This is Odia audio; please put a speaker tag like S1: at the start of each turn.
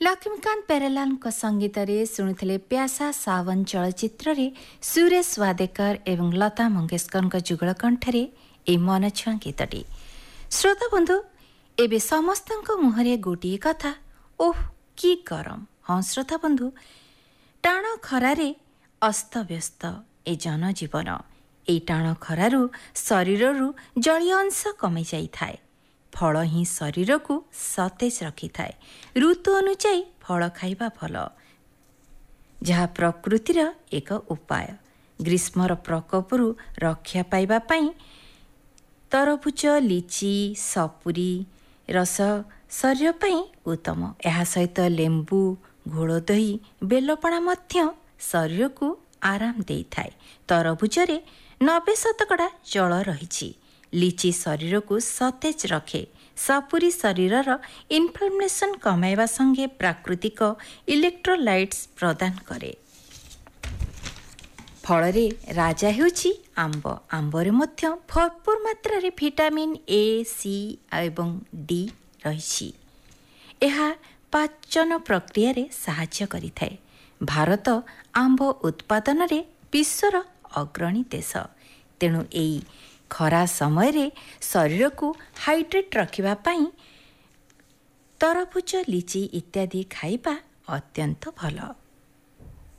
S1: ଲକ୍ଷ୍ମୀକାନ୍ତ ପ୍ୟାରେଲାଲଙ୍କ ସଙ୍ଗୀତରେ ଶୁଣିଥିଲେ ପ୍ୟାସା ସାବନ ଚଳଚ୍ଚିତ୍ରରେ ସୁରେଶ ୱାଦେକର ଏବଂ ଲତା ମଙ୍ଗେଶକରଙ୍କ ଯୁଗଳ କଣ୍ଠରେ ଏହି ମନଛୁଆଁ ଗୀତଟି। ଶ୍ରୋତାବନ୍ଧୁ, ଏବେ ସମସ୍ତଙ୍କ ମୁହଁରେ ଗୋଟିଏ କଥା, ଓଃ କି ଗରମ। ହଁ ଶ୍ରୋତାବନ୍ଧୁ, ଟାଣ ଖରାରେ ଅସ୍ତବ୍ୟସ୍ତ ଏ ଜନଜୀବନ। ଏହି ଟାଣ ଖରାରୁ ଶରୀରରୁ ଜଳୀୟ ଅଂଶ କମିଯାଇଥାଏ। ଫଳ ହିଁ ଶରୀରକୁ ସତେଜ ରଖିଥାଏ। ଋତୁ ଅନୁଯାୟୀ ଫଳ ଖାଇବା ଭଲ, ଯାହା ପ୍ରକୃତିର ଏକ ଉପାୟ। ଗ୍ରୀଷ୍ମର ପ୍ରକୋପରୁ ରକ୍ଷା ପାଇବା ପାଇଁ ତରଭୁଜ, ଲିଚି, ସପୁରୀ ରସ ଶରୀର ପାଇଁ ଉତ୍ତମ। ଏହା ସହିତ ଲେମ୍ବୁ, ଘୋଳ ଦହି, ବେଲପଣା ମଧ୍ୟ ଶରୀରକୁ ଆରାମ ଦେଇଥାଏ। ତରଭୁଜରେ 90% ଜଳ ରହିଛି। ଲିଚି ଶରୀରକୁ ସତେଜ ରଖେ। ସପୁରୀ ଶରୀରର ଇନଫ୍ଲାମେସନ୍ କମାଇବା ସଙ୍ଗେ ପ୍ରାକୃତିକ ଇଲେକ୍ଟ୍ରୋଲାଇଟ୍ସ ପ୍ରଦାନ କରେ। ଫଳରେ ରାଜା ହେଉଛି ଆମ୍ବ। ଆମ୍ବରେ ମଧ୍ୟ ଭରପୁର ମାତ୍ରାରେ ଭିଟାମିନ୍ ଏ, ସି ଏବଂ ଡି ରହିଛି। ଏହା ପାଚନ ପ୍ରକ୍ରିୟାରେ ସାହାଯ୍ୟ କରିଥାଏ। ଭାରତ ଆମ୍ବ ଉତ୍ପାଦନରେ ବିଶ୍ୱର ଅଗ୍ରଣୀ ଦେଶ। ତେଣୁ ଏହି ଖରା ସମୟରେ ଶରୀରକୁ ହାଇଡ୍ରେଟ୍ ରଖିବା ପାଇଁ ତରଭୁଜ, ଲିଚି ଇତ୍ୟାଦି ଖାଇବା ଅତ୍ୟନ୍ତ ଭଲ।